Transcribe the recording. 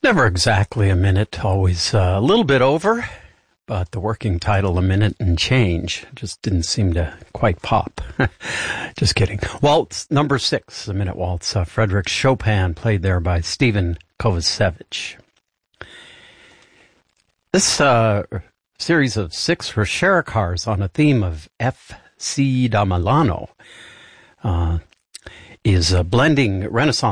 Never exactly a minute, always a little bit over, but the working title, A Minute and Change, just didn't seem to quite pop. Just kidding. Waltz number 6, a minute waltz, Frédéric Chopin, played there by Stephen Kovacevic. This series of 6 Ricercars on a theme of F.C. da Milano is blending Renaissance